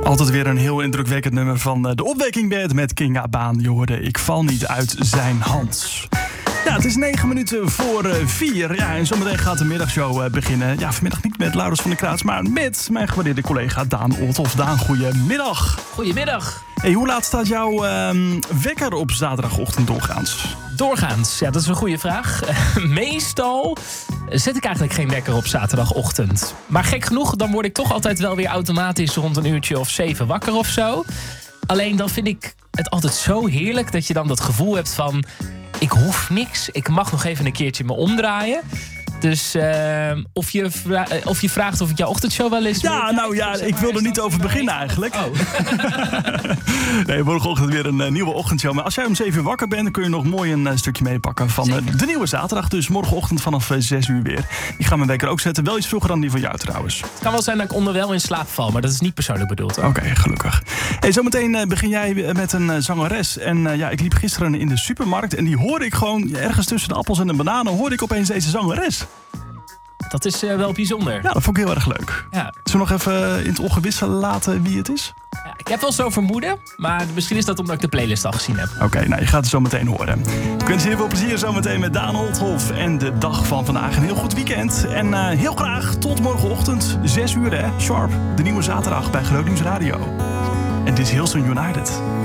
Altijd weer een heel indrukwekkend nummer van de Opwekking Band met Kinga Baan. Je hoorde Ik val niet uit zijn hand. Ja, het is 9 minuten voor 4. Ja, en zometeen gaat de middagshow beginnen. Ja, vanmiddag niet met Laurens van der Kraats, maar met mijn gewaardeerde collega Daan Olthoff. Daan, goedemiddag. Goedemiddag. Hey, hoe laat staat jouw wekker op zaterdagochtend doorgaans? Doorgaans, ja, dat is een goede vraag. Meestal zet ik eigenlijk geen wekker op zaterdagochtend. Maar gek genoeg, dan word ik toch altijd wel weer automatisch rond een uurtje of 7 wakker of zo. Alleen dan vind ik het altijd zo heerlijk dat je dan dat gevoel hebt van... ik hoef niks, ik mag nog even een keertje me omdraaien. Dus of je vraagt of ik jouw ochtendshow wel eens... Ja, nou ja, ik wil er niet over beginnen eigenlijk. Oh. Nee, morgenochtend weer een nieuwe ochtendshow. Maar als jij om 7 uur wakker bent, dan kun je nog mooi een stukje meepakken van de nieuwe zaterdag. Dus morgenochtend vanaf 6 uur weer. Ik ga mijn wekker ook zetten. Wel iets vroeger dan die van jou trouwens. Het kan wel zijn dat ik onderwijl in slaap val, maar dat is niet persoonlijk bedoeld. Oké, gelukkig. Hey, zometeen begin jij met een zangeres. En ja, ik liep gisteren in de supermarkt en die hoorde ik gewoon ergens tussen de appels en de bananen hoorde ik opeens deze zangeres. Dat is wel bijzonder. Ja, dat vond ik heel erg leuk. Ja. Zullen we nog even in het ongewisse laten wie het is? Ja, ik heb wel zo vermoeden, maar misschien is dat omdat ik de playlist al gezien heb. Oké, nou je gaat het zo meteen horen. Ik wens je heel veel plezier zometeen met Daan Olthoff en de dag van vandaag. Een heel goed weekend. En heel graag tot morgenochtend, 6 uur hè, sharp. De nieuwe zaterdag bij Groot Nieuws Radio. En dit is Hillsong United.